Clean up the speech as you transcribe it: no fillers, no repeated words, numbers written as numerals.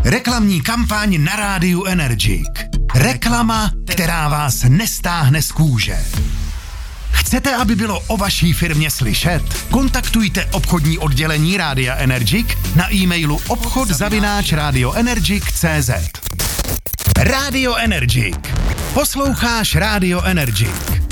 Reklamní kampaň na rádiu Energik. Reklama, která vás nestáhne z kůže. Chcete, aby bylo o vaší firmě slyšet? Kontaktujte obchodní oddělení Rádia Energik na e-mailu obchod@radioenergic.cz. Rádio Energik. Posloucháš Rádio Energik.